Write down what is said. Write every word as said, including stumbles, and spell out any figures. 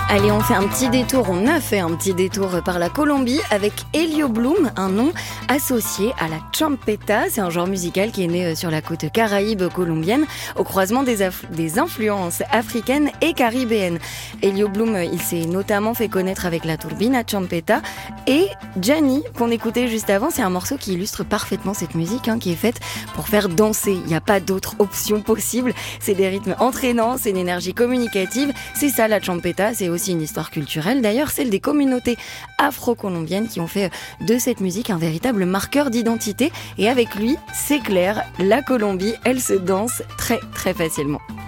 Allez, on fait un petit détour, on a fait un petit détour par la Colombie avec Elio Blum, un nom associé à la champeta. C'est un genre musical qui est né sur la côte caraïbe colombienne, au croisement des, aff- des influences africaines et caribéennes. Elio Blum, il s'est notamment fait connaître avec la turbina champeta et Gianni, qu'on écoutait juste avant, c'est un morceau qui illustre parfaitement cette musique, hein, qui est faite pour faire danser. Il n'y a pas d'autre option possible. C'est des rythmes entraînants, c'est une énergie communicative. C'est ça la champeta, c'est aussi une histoire culturelle, d'ailleurs celle des communautés afro-colombiennes qui ont fait de cette musique un véritable marqueur d'identité. Et avec lui, c'est clair, la Colombie, elle se danse très très facilement.